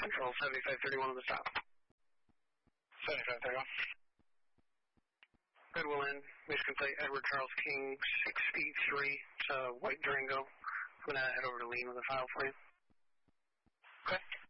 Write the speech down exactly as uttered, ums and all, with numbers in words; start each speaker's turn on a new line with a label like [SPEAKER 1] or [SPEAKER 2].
[SPEAKER 1] Central, seventy-five thirty-one on the stop.
[SPEAKER 2] seventy-five thirty-one.
[SPEAKER 1] Goodwill Inn, Michigan Plate, Edward Charles King, sixty-three, it's a white Durango. I'm going to head over to Lean with a file for you.
[SPEAKER 2] Okay.